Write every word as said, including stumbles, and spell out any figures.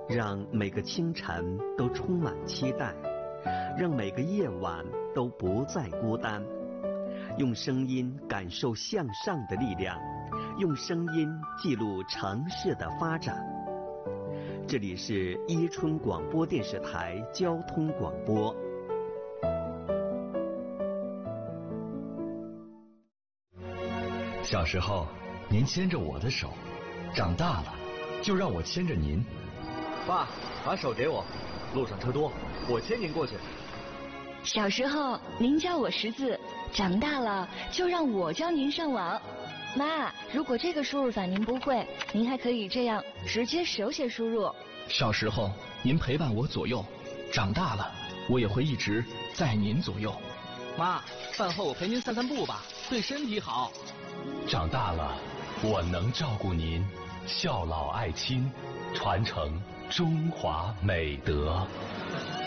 让每个清晨都充满期待，让每个夜晚都不再孤单。用声音感受向上的力量，用声音记录城市的发展。这里是伊春广播电视台交通广播。 小时候，您牵着我的手，长大了，就让我牵着您。 爸，把手给我，路上车多，我牵您过去。 小时候，您教我识字，长大了就让我教您上网。妈，如果这个输入法您不会，您还可以这样直接手写输入。 小时候，您陪伴我左右，长大了，我也会一直在您左右。 妈，饭后我陪您散散步吧，对身体好。 长大了，我能照顾您，孝老爱亲，传承中华美德。